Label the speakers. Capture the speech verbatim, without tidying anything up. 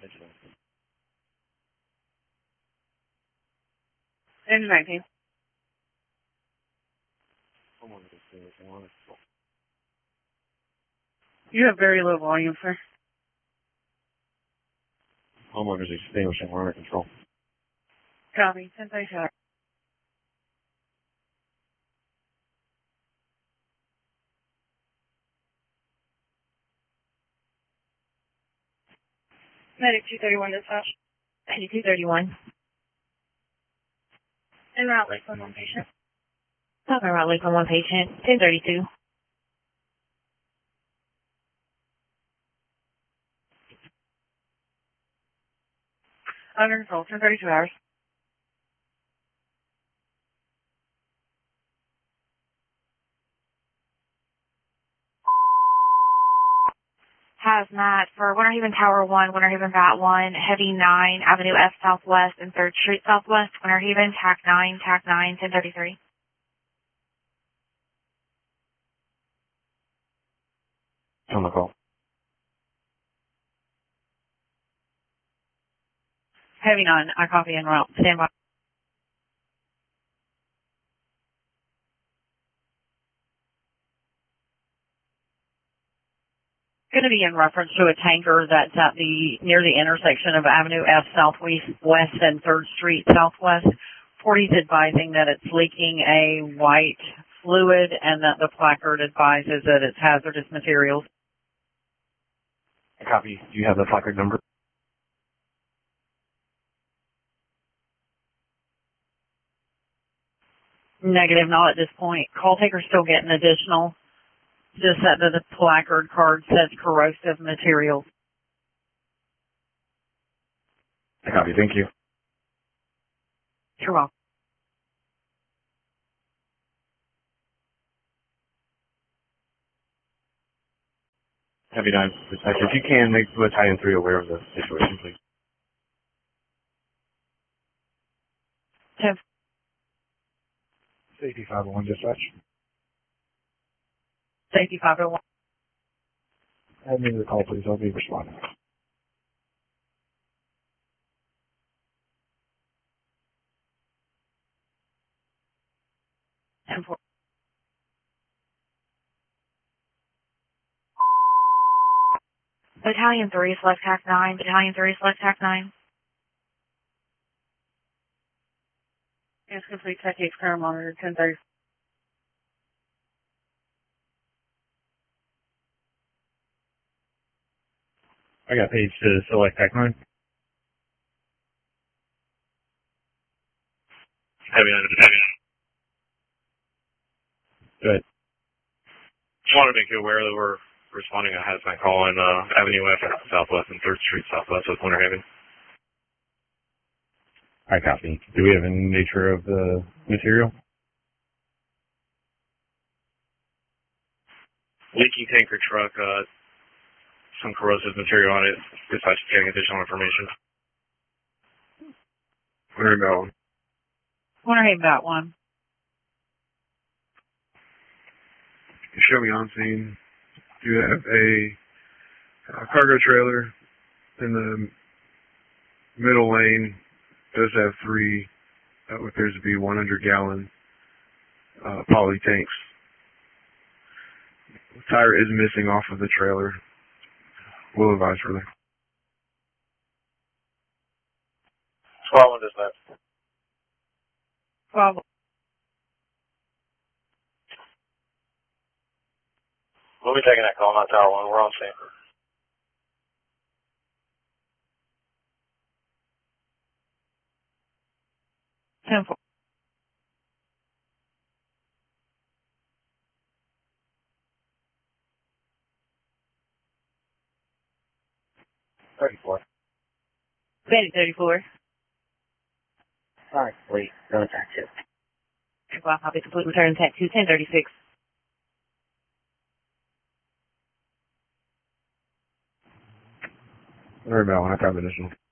Speaker 1: And nineteen. You have very low volume, sir.
Speaker 2: Homeowners extinguishing, we're under control.
Speaker 1: Copy. ten thirty-two. Medic two thirty-one dispatch.
Speaker 3: Medic two thirty-one.
Speaker 1: En route, Lakeland one patient.
Speaker 3: Talking about Lakeland one patient. ten thirty-two.
Speaker 1: Under control, ten thirty-two hours.
Speaker 3: Hazmat for Winter Haven Tower one, Winter Haven Vat one, Heavy nine, Avenue F Southwest and third Street Southwest, Winter Haven, T A C nine, T A C nine, ten thirty-three.
Speaker 2: On the call.
Speaker 1: Heavy nine, I copy en route. Stand by. Going to be in reference to a tanker that's at the near the intersection of Avenue F Southwest West and third Street Southwest. forty's advising that it's leaking a white fluid and that the placard advises that it's hazardous materials.
Speaker 2: Copy. Do you have the placard number?
Speaker 1: Negative, not at this point. Call taker's still getting additional. Just that the placard card says corrosive materials.
Speaker 2: Copy. Thank you.
Speaker 1: You're welcome.
Speaker 2: Heavy nine. Dispatch, if you can, make Battalion three aware of the situation, please.
Speaker 1: ten.
Speaker 2: Safety five oh one, dispatch.
Speaker 1: Safety five oh one.
Speaker 2: Add me to the call, please. I'll be responding.
Speaker 1: ten four.
Speaker 3: Battalion three, select T A C nine, Battalion three, select T A C nine.
Speaker 1: Yes, complete technique current monitor, ten thirty.
Speaker 2: I got page to select T A C nine. Heavy nine. Heavy nine. Good. Just wanted to make you aware that we're responding to a hazmat call on uh, Avenue F Southwest and third Street Southwest with Winter Haven. I copy. Do we have any nature of the material? Leaky tanker truck, uh, some corrosive material on it. Dispatch is getting additional information. Winter Haven.
Speaker 1: Winter Haven Vat one.
Speaker 4: Show me on scene. You have a, a cargo trailer in the middle lane. Does have three, uh, what appears to be one hundred gallon uh, poly tanks. The tire is missing off of the trailer. We'll advise further.
Speaker 2: twelve on dispatch.
Speaker 1: twelve.
Speaker 2: We'll be taking that call, not Tower one. We're on scene.
Speaker 1: ten four.
Speaker 2: thirty-four.
Speaker 1: Betty thirty-four.
Speaker 3: Sorry, wait, go to T A C two.
Speaker 1: Well, copy complete return T A C two, ten thirty-six.
Speaker 4: Very well, I have additional.